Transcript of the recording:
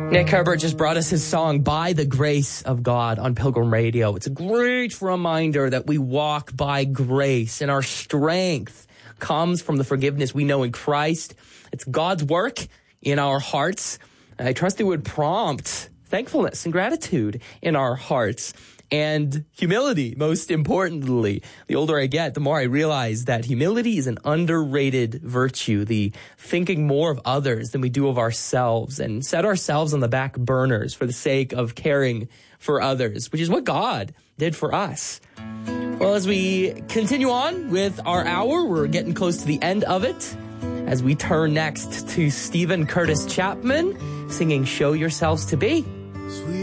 Nick Herbert just brought us his song, By the Grace of God, on Pilgrim Radio. It's a great reminder that we walk by grace, and our strength comes from the forgiveness we know in Christ. It's God's work in our hearts. I trust it would prompt thankfulness and gratitude in our hearts. And humility, most importantly. The older I get, the more I realize that humility is an underrated virtue, the thinking more of others than we do of ourselves, and set ourselves on the back burners for the sake of caring for others, which is what God did for us. Well, as we continue on with our hour, we're getting close to the end of it, as we turn next to Stephen Curtis Chapman singing Show Yourselves to Be.